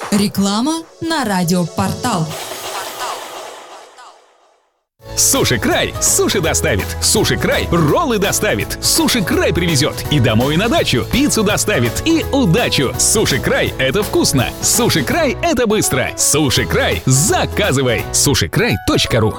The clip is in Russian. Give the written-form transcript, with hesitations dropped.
Реклама на радиопортал. Суши Край суши доставит. Суши Край роллы доставит. Суши Край привезет и домой, и на дачу. Пиццу доставит и удачу. Суши Край — это вкусно. Суши Край — это быстро. Суши Край — заказывай. Сушикрай.ру